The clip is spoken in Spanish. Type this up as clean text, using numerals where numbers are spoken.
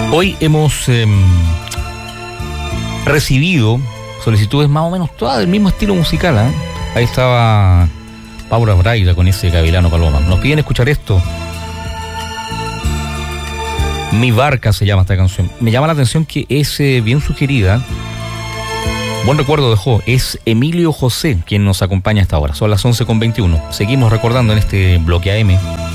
Hoy hemos recibido solicitudes más o menos todas del mismo estilo musical, ¿eh? Ahí estaba Paula Braida con ese Gavilano Paloma. Nos piden escuchar esto. Mi barca se llama esta canción. Me llama la atención que es bien sugerida. Buen recuerdo dejó. Es Emilio José quien nos acompaña a esta hora. Son las 11:21. Seguimos recordando en este bloque AM.